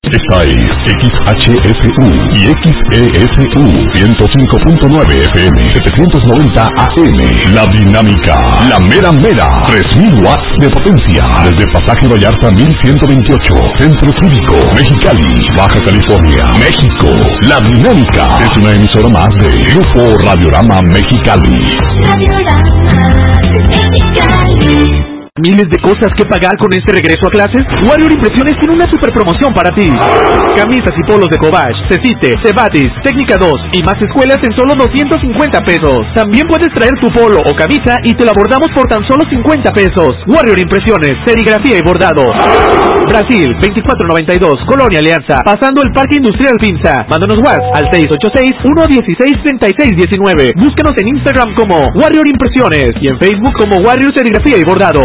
Esta es XHSU y XESU 105.9 FM 790 AM. La Dinámica, la mera mera, 3000 watts de potencia. Desde Pasaje Vallarta 1128, Centro Cívico, Mexicali, Baja California, México. La Dinámica es una emisora más de Grupo Radiorama Mexicali. ¿Miles de cosas que pagar con este regreso a clases? Warrior Impresiones tiene una super promoción para ti. Camisas y polos de Cobach, Cecite, Cebatis, Técnica 2 y más escuelas en solo 250 pesos. También puedes traer tu polo o camisa y te la bordamos por tan solo 50 pesos. Warrior Impresiones, serigrafía y bordado. Brasil, 2492, Colonia Alianza, pasando el Parque Industrial Pinza. Mándanos WhatsApp al 686-116-3619. Búscanos en Instagram como Warrior Impresiones y en Facebook como Warrior Serigrafía y Bordado.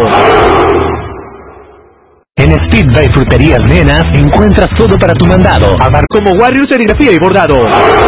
En Speed by Fruterías Nenas encuentras todo para tu mandado. Como Warrior Serigrafía y Bordado.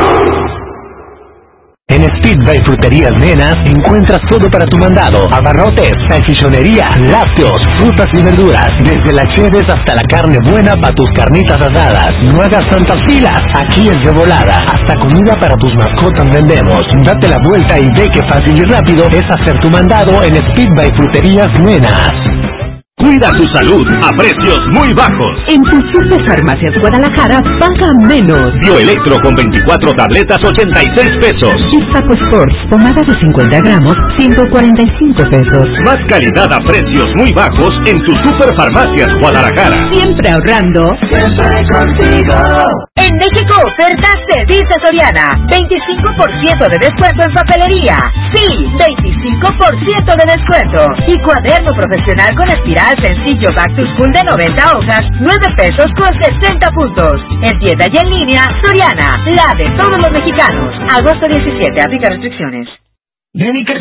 En Speed by Fruterías Nenas encuentras todo para tu mandado. Abarrotes, salchichonería, lácteos, frutas y verduras. Desde las cheves hasta la carne buena para tus carnitas asadas. No hagas tantas filas, aquí es de volada. Hasta comida para tus mascotas vendemos. Date la vuelta y ve que fácil y rápido es hacer tu mandado en Speed by Fruterías Nenas. Cuida tu salud a precios muy bajos. En tu Superfarmacias Guadalajara paga menos. Bioelectro con 24 tabletas, 86 pesos. Isaco Sports, pomada de 50 gramos, 145 pesos. Más calidad a precios muy bajos en tu Superfarmacias Guadalajara. Siempre ahorrando. Siempre contigo. En México, ofertas de Dice Soriana. 25% de descuento en papelería. Sí, 25% de descuento. Y cuaderno profesional con espiral sencillo Back to School de 90 hojas, 9 pesos con 60 puntos. En tienda y en línea, Soriana, la de todos los mexicanos. Agosto 17, aplica restricciones.